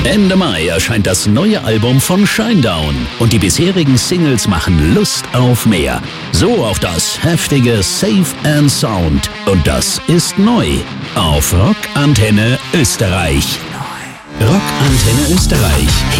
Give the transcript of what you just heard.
Ende Mai erscheint das neue Album von Shinedown und die bisherigen Singles machen Lust auf mehr. So auch das heftige Safe and Sound. Und das ist neu auf Rock Antenne Österreich. Rock Antenne Österreich.